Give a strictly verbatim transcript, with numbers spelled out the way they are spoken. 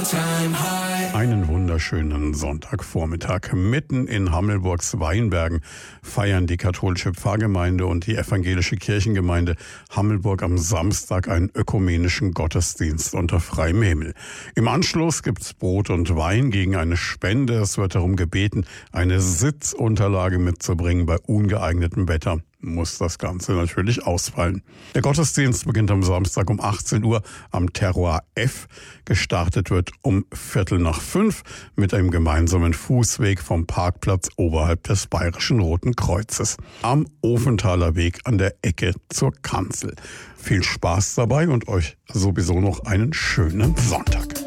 Einen wunderschönen Sonntagvormittag. Mitten in Hammelburgs Weinbergen feiern die katholische Pfarrgemeinde und die evangelische Kirchengemeinde Hammelburg am Samstag einen ökumenischen Gottesdienst unter freiem Himmel. Im Anschluss gibt's Brot und Wein gegen eine Spende. Es wird darum gebeten, eine Sitzunterlage mitzubringen. Bei ungeeignetem Wetter muss das Ganze natürlich ausfallen. Der Gottesdienst beginnt am Samstag um achtzehn Uhr am Terroir F. Gestartet wird um Viertel nach fünf mit einem gemeinsamen Fußweg vom Parkplatz oberhalb des Bayerischen Roten Kreuzes am Ofenthaler Weg an der Ecke zur Kanzel. Viel Spaß dabei und euch sowieso noch einen schönen Sonntag.